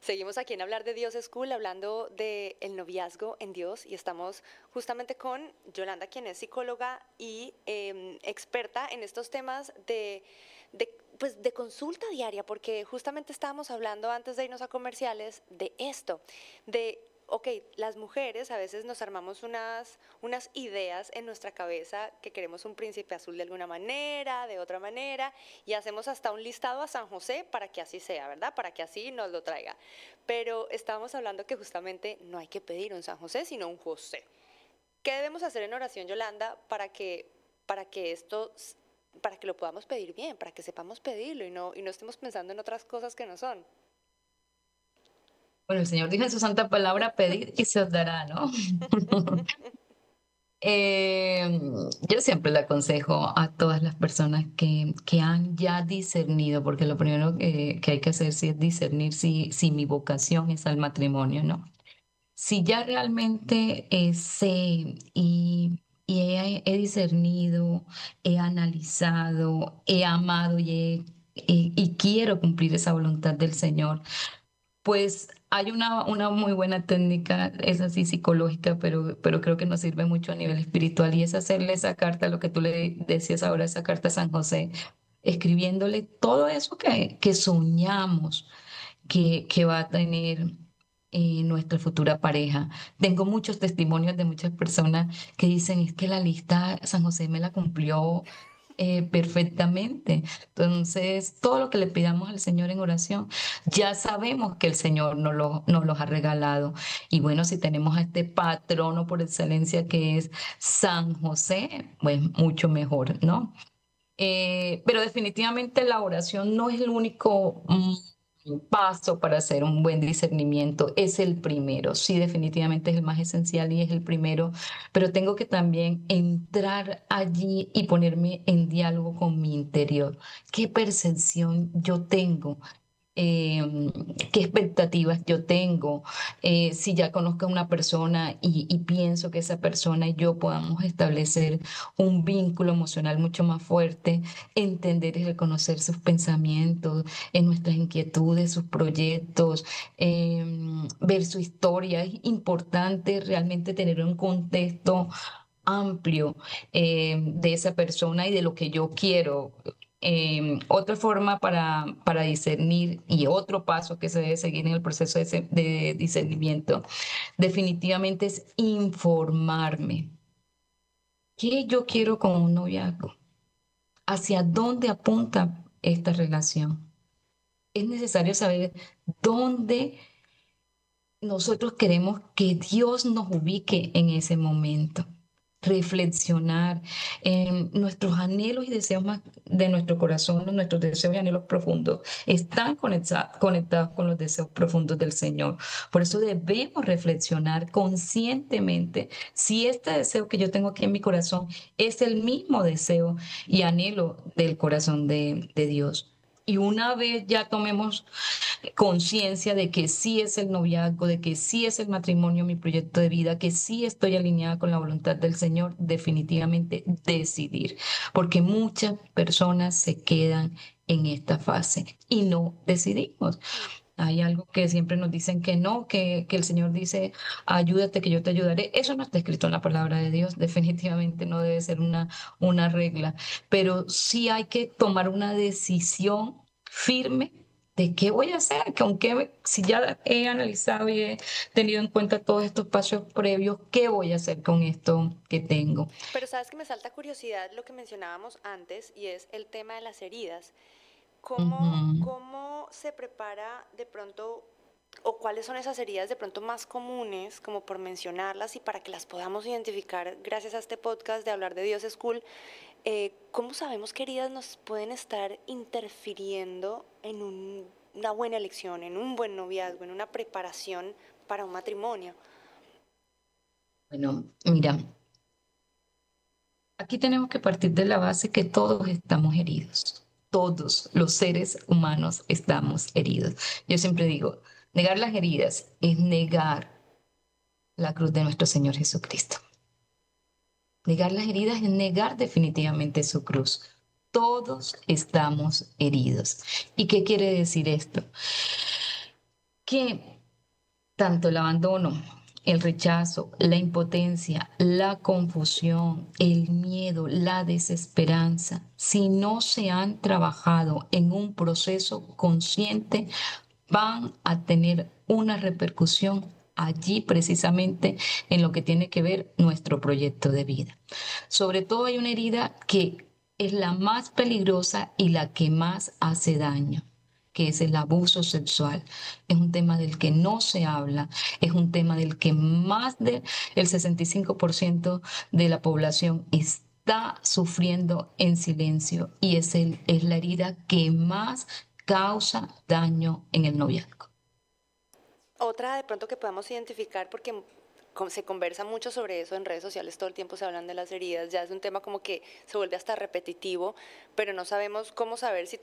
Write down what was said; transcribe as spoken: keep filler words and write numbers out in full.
Seguimos aquí en Hablar de Dios School, hablando de el noviazgo en Dios y estamos justamente con Yolanda, quien es psicóloga y eh, experta en estos temas de, de, pues, de consulta diaria, porque justamente estábamos hablando antes de irnos a comerciales de esto, de ok, las mujeres a veces nos armamos unas, unas ideas en nuestra cabeza que queremos un príncipe azul de alguna manera, de otra manera, y hacemos hasta un listado a San José para que así sea, ¿verdad? Para que así nos lo traiga. Pero estábamos hablando que justamente no hay que pedir un San José, sino un José. ¿Qué debemos hacer en oración, Yolanda, para que, para que esto, para que lo podamos pedir bien, para que sepamos pedirlo y no, y no estemos pensando en otras cosas que no son? Bueno, el Señor dijo en su santa palabra, pedid y se os dará, ¿no? Eh, yo siempre le aconsejo a todas las personas que, que han ya discernido, porque lo primero que, que hay que hacer sí es discernir si, si mi vocación es al matrimonio, ¿no? Si ya realmente eh, sé y, y he, he discernido, he analizado, he amado y, he- y y quiero cumplir esa voluntad del Señor, pues hay una, una muy buena técnica, es así psicológica, pero, pero creo que nos sirve mucho a nivel espiritual y es hacerle esa carta, lo que tú le decías ahora, esa carta a San José, escribiéndole todo eso que, que soñamos que, que va a tener eh, nuestra futura pareja. Tengo muchos testimonios de muchas personas que dicen, es que la lista San José me la cumplió eh, perfectamente. Entonces, todo lo que le pidamos al Señor en oración, ya sabemos que el Señor nos lo, nos los ha regalado. Y bueno, si tenemos a este patrono por excelencia que es San José, pues mucho mejor, ¿no? Eh, pero definitivamente la oración no es el único mm, paso para hacer un buen discernimiento, es el primero. Sí, definitivamente es el más esencial y es el primero, pero tengo que también entrar allí y ponerme en diálogo con mi interior. ¿Qué percepción yo tengo? eh, ¿Qué expectativas yo tengo? Eh, si ya conozco a una persona y, y pienso que esa persona y yo podamos establecer un vínculo emocional mucho más fuerte, entender y reconocer sus pensamientos, en nuestras inquietudes, sus proyectos, eh, ver su historia. Es importante realmente tener un contexto amplio eh, de esa persona y de lo que yo quiero. Eh, otra forma para, para discernir y otro paso que se debe seguir en el proceso de, se- de discernimiento definitivamente es informarme. ¿Qué yo quiero con un noviazgo? ¿Hacia dónde apunta esta relación? Es necesario saber dónde nosotros queremos que Dios nos ubique en ese momento. Reflexionar en nuestros anhelos y deseos más de nuestro corazón, nuestros deseos y anhelos profundos están conecta- conectados con los deseos profundos del Señor. Por eso debemos reflexionar conscientemente si este deseo que yo tengo aquí en mi corazón es el mismo deseo y anhelo del corazón de, de Dios. Y una vez ya tomemos conciencia de que sí es el noviazgo, de que sí es el matrimonio mi proyecto de vida, que sí estoy alineada con la voluntad del Señor, definitivamente decidir, porque muchas personas se quedan en esta fase y no decidimos. Mm. Hay algo que siempre nos dicen que no, que, que el Señor dice, ayúdate que yo te ayudaré. Eso no está escrito en la palabra de Dios, definitivamente no debe ser una, una regla, pero sí hay que tomar una decisión firme de qué voy a hacer, que aunque si ya he analizado y he tenido en cuenta todos estos pasos previos, ¿qué voy a hacer con esto que tengo? Pero sabes que me salta curiosidad lo que mencionábamos antes y es el tema de las heridas. ¿Cómo, Ujú. cómo se prepara de pronto o cuáles son esas heridas de pronto más comunes, como por mencionarlas y para que las podamos identificar gracias a este podcast de Hablar de Dios School? Eh, ¿Cómo sabemos qué heridas nos pueden estar interfiriendo en un- una buena elección, en un buen noviazgo, en una preparación para un matrimonio? Bueno, mira, aquí tenemos que partir de la base que todos estamos heridos. Todos los seres humanos estamos heridos. Yo siempre digo, negar las heridas es negar la cruz de nuestro Señor Jesucristo. Negar las heridas es negar definitivamente su cruz. Todos estamos heridos. ¿Y qué quiere decir esto? que tanto el abandono, el rechazo, la impotencia, la confusión, el miedo, la desesperanza, si no se han trabajado en un proceso consciente, van a tener una repercusión allí precisamente en lo que tiene que ver nuestro proyecto de vida. Sobre todo hay una herida que es la más peligrosa y la que más hace daño, que es el abuso sexual. Es un tema del que no se habla, es un tema del que más del sesenta y cinco por ciento de la población está sufriendo en silencio y es, el, es la herida que más causa daño en el noviazgo. Otra de pronto que podamos identificar, porque com- se conversa mucho sobre eso en redes sociales, todo el tiempo se hablan de las heridas, ya es un tema como que se vuelve hasta repetitivo, pero no sabemos cómo saber si